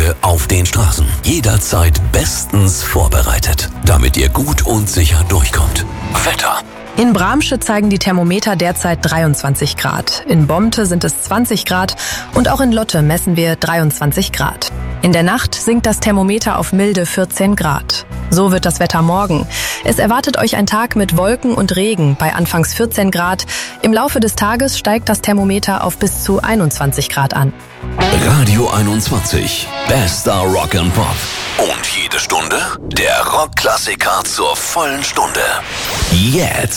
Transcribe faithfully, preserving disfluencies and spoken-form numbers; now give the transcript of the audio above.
Lage auf den Straßen. Jederzeit bestens vorbereitet, damit ihr gut und sicher durchkommt. Wetter. In Bramsche zeigen die Thermometer derzeit dreiundzwanzig Grad. In Bomte sind es zwanzig Grad und auch in Lotte messen wir dreiundzwanzig Grad. In der Nacht sinkt das Thermometer auf milde vierzehn Grad. So wird das Wetter morgen. Es erwartet euch ein Tag mit Wolken und Regen bei anfangs vierzehn Grad. Im Laufe des Tages steigt das Thermometer auf bis zu einundzwanzig Grad an. Radio einundzwanzig. Bester Rock and Pop. Und jede Stunde der Rockklassiker zur vollen Stunde. Jetzt.